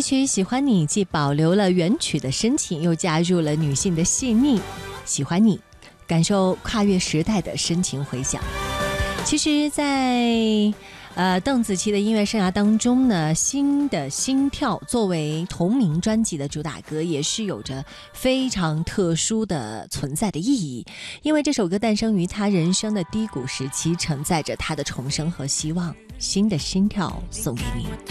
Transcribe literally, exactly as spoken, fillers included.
曲《喜欢你》既保留了原曲的深情，又加入了女性的细腻。喜欢你，感受跨越时代的深情回响。其实在呃邓紫棋的音乐生涯当中呢，新的心跳作为同名专辑的主打歌，也是有着非常特殊的存在的意义。因为这首歌诞生于她人生的低谷时期，承载着她的重生和希望。新的心跳送给你。